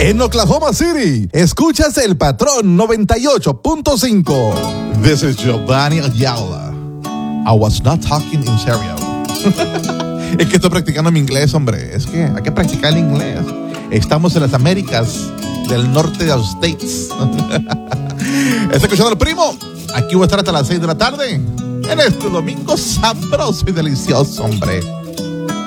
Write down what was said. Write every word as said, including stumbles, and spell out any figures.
En Oklahoma City, escuchas El Patrón noventa y ocho punto cinco. This is Giovanni Ayala. I was not talking in serio. Es que estoy practicando mi inglés, hombre. Es que hay que practicar el inglés. Estamos en las Américas del norte de los States. ¿Está escuchando el primo? Aquí voy a estar hasta las seis de la tarde. En este domingo sabroso y delicioso, hombre.